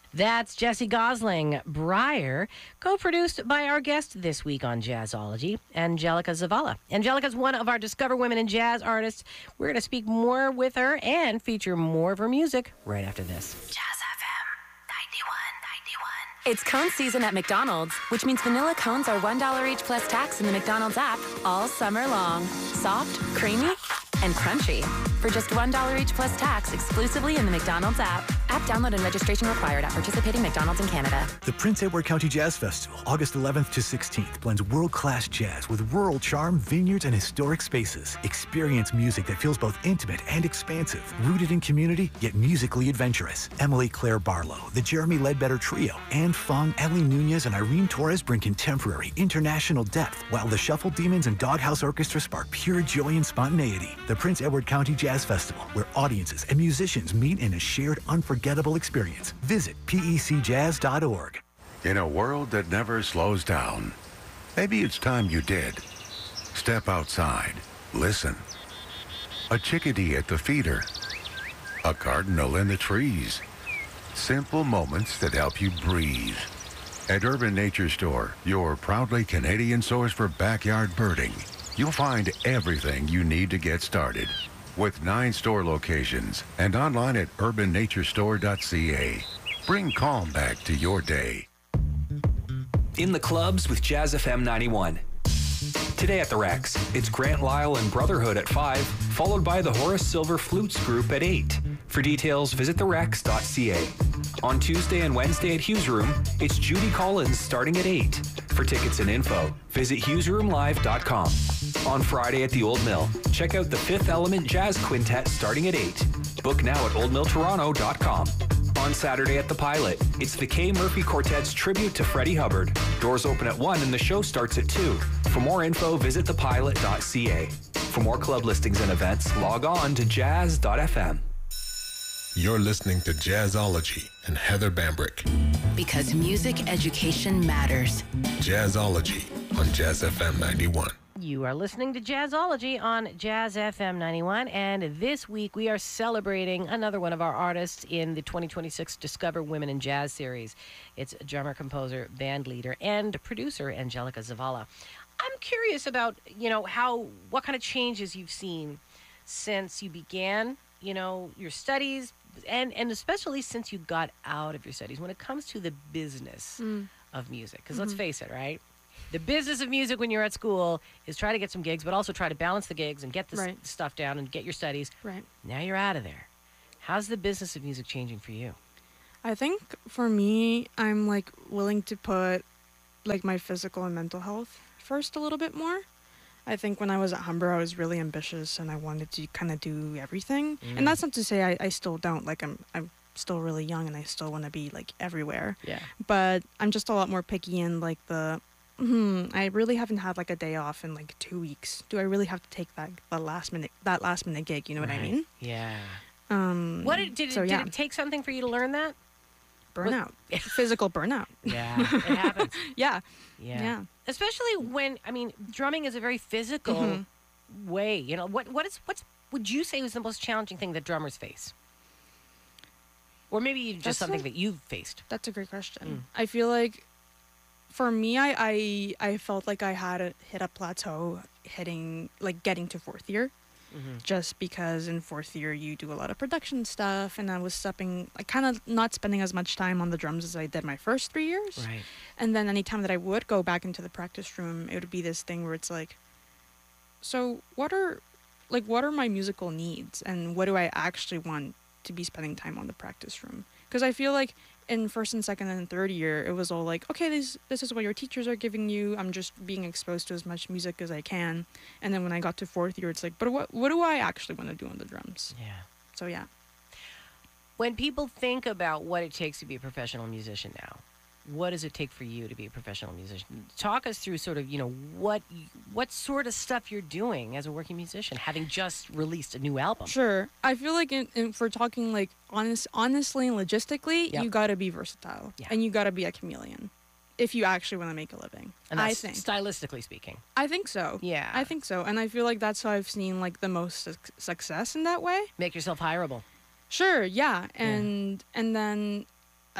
That's Jesse Gosling, Briar, co-produced by our guest this week on Jazzology, Angelica Zavala. Angelica's one of our Discover Women in Jazz artists. We're going to speak more with her and feature more of her music right after this. Jazz FM 91. It's cone season at McDonald's, which means vanilla cones are $1 each plus tax in the McDonald's app all summer long. Soft, creamy, and crunchy. For just $1 each plus tax exclusively in the McDonald's app. App download and registration required at participating McDonald's in Canada. The Prince Edward County Jazz Festival, August 11th to 16th, blends world-class jazz with rural charm, vineyards, and historic spaces. Experience music that feels both intimate and expansive, rooted in community, yet musically adventurous. Emily Claire Barlow, the Jeremy Ledbetter Trio, Anne Fung, Ellie Nunez, and Irene Torres bring contemporary, international depth, while the Shuffle Demons and Doghouse Orchestra spark pure joy and spontaneity. The Prince Edward County Jazz Festival, where audiences and musicians meet in a shared, unforgettable experience. Visit pecjazz.org. In a world that never slows down, maybe it's time you did. Step outside. Listen. A chickadee at the feeder. A cardinal in the trees. Simple moments that help you breathe. At Urban Nature Store, your proudly Canadian source for backyard birding, you'll find everything you need to get started. With 9 store locations and online at urbannaturestore.ca. Bring calm back to your day. In the clubs with Jazz FM 91. Today at the Rex, it's Grant Lyle and Brotherhood at 5, followed by the Horace Silver Flutes Group at 8. For details, visit therex.ca. On Tuesday and Wednesday at Hughes Room, it's Judy Collins starting at 8. For tickets and info, visit hughesroomlive.com. On Friday at the Old Mill, check out the Fifth Element Jazz Quintet starting at 8. Book now at oldmilltoronto.com. On Saturday at the Pilot, it's the Kay Murphy Quartet's tribute to Freddie Hubbard. Doors open at 1 and the show starts at 2. For more info, visit thepilot.ca. For more club listings and events, log on to jazz.fm. You're listening to Jazzology and Heather Bambrick. Because music education matters. Jazzology on Jazz FM 91. You are listening to Jazzology on Jazz FM 91, and this week we are celebrating another one of our artists in the 2026 Discover Women in Jazz series. It's drummer, composer, band leader, and producer Angelica Zavala. I'm curious about, what kind of changes you've seen since you began, your studies, and especially since you got out of your studies when it comes to the business of music. Because let's face it, right? The business of music when you're at school is try to get some gigs, but also try to balance the gigs and get the stuff down and get your studies. Right. Now you're out of there. How's the business of music changing for you? I think for me, I'm willing to put my physical and mental health first a little bit more. I think when I was at Humber, I was really ambitious and I wanted to kind of do everything. And that's not to say I still don't. I'm still really young and I still want to be everywhere. Yeah. But I'm just a lot more picky in I really haven't had a day off in 2 weeks. Do I really have to take that last minute gig? You know what I mean? Yeah. Did yeah. it take something for you to learn that? Burnout. Physical burnout. Yeah, it happens. Yeah. Yeah. Especially when, drumming is a very physical way. What would you say was the most challenging thing that drummers face? Or maybe just something that you've faced? That's a great question. I feel for me, I felt like I had hit a plateau getting to fourth year. Just because in fourth year you do a lot of production stuff, and I was kind of not spending as much time on the drums as I did my first 3 years. Right. And then any time that I would go back into the practice room, it would be this thing where it's so what are my musical needs, and what do I actually want to be spending time on the practice room? Because I feel in first and second and third year, it was all okay, this is what your teachers are giving you. I'm just being exposed to as much music as I can. And then when I got to fourth year, it's but what do I actually want to do on the drums? Yeah. So, yeah. When people think about what it takes to be a professional musician now, what does it take for you to be a professional musician? Talk us through sort of, what sort of stuff you're doing as a working musician, having just released a new album. Sure. I feel if we're talking honestly and logistically, you got to be versatile and you got to be a chameleon if you actually want to make a living. And that's stylistically speaking. I think so. Yeah. I think so. And I feel that's how I've seen the most success in that way. Make yourself hireable. Sure. Yeah. And then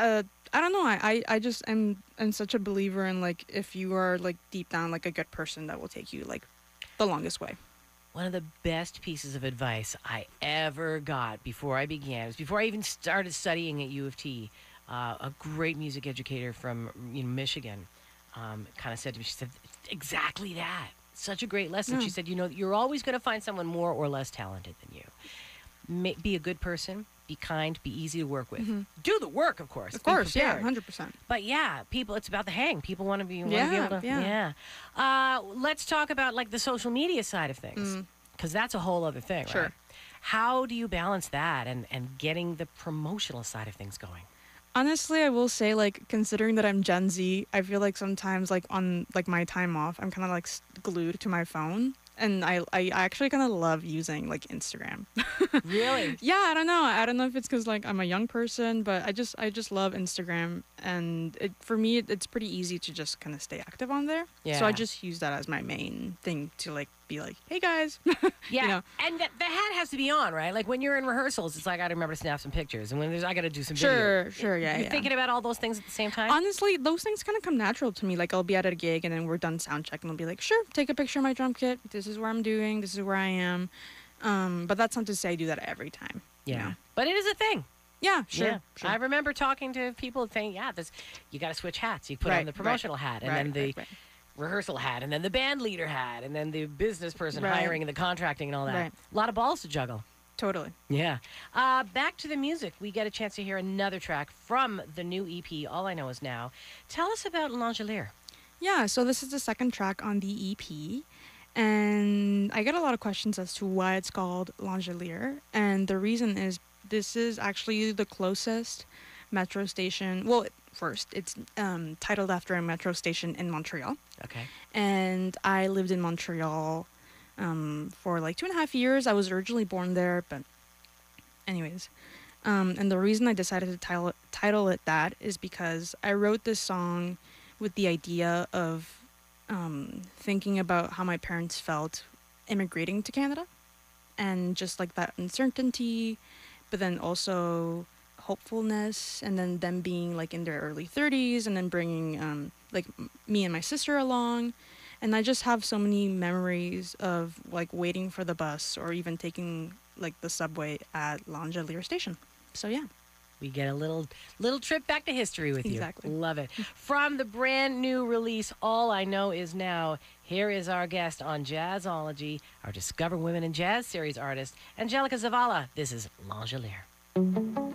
I don't know. I just am such a believer in like if you are like deep down like a good person, that will take you like the longest way. One of the best pieces of advice I ever got before I began, it was before I even started studying at U of T, a great music educator from Michigan kind of said to me, she said, exactly that. Such a great lesson. She said, you're always going to find someone more or less talented than you. Be a good person, be kind, be easy to work with. Do the work, of course. Of course, Be yeah, prepared. 100%. But yeah, people, it's about the hang. People want to be, able to, Yeah. Let's talk about like the social media side of things, because that's a whole other thing, Sure. right? How do you balance that and getting the promotional side of things going? Honestly, I will say, like, considering that I'm Gen Z, I feel like sometimes, like, on, like, my time off, I'm kind of, like, glued to my phone. And I actually kind of love using, like, Instagram. Really? Yeah, I don't know. I don't know if it's because, like, I'm a young person, but I just love Instagram. And for me, it's pretty easy to just kind of stay active on there. Yeah. So I just use that as my main thing to, like, be like, hey, guys. Yeah. You know? And the hat has to be on, right? Like when you're in rehearsals, it's like I got to remember to snap some pictures. And when I got to do some video. Sure, yeah, You're yeah. thinking about all those things at the same time? Honestly, those things kind of come natural to me. Like, I'll be at a gig and then we're done sound check and I'll be like, sure, take a picture of my drum kit. This is where I'm doing. This is where I am. But that's not to say I do that every time. Yeah. You know? But it is a thing. Yeah, sure. Yeah. Sure. I remember talking to people saying, yeah, you got to switch hats. You put on the promotional hat and then the rehearsal hat and then the band leader hat and then the business person hiring and the contracting and all that. Right. A lot of balls to juggle. Totally. Yeah. Back to the music. We get a chance to hear another track from the new EP, All I Know Is Now. Tell us about L'Angelier. Yeah, so this is the second track on the EP. And I get a lot of questions as to why it's called L'Angelier. And the reason is this is actually the closest metro station. Well, first, it's titled after a metro station in Montreal. Okay. And I lived in Montreal for like 2.5 years. I was originally born there, but anyways. And the reason I decided to title it that is because I wrote this song with the idea of thinking about how my parents felt immigrating to Canada and just like that uncertainty, but then also hopefulness, and then them being like in their early 30s and then bringing like me and my sister along. And I just have so many memories of like waiting for the bus or even taking like the subway at L'Angelier station. So yeah. We get a little trip back to history with you. Exactly. Love it. From the brand new release, All I Know Is Now, here is our guest on Jazzology, our Discover Women in Jazz series artist, Angelica Zavala. This is L'Angelier.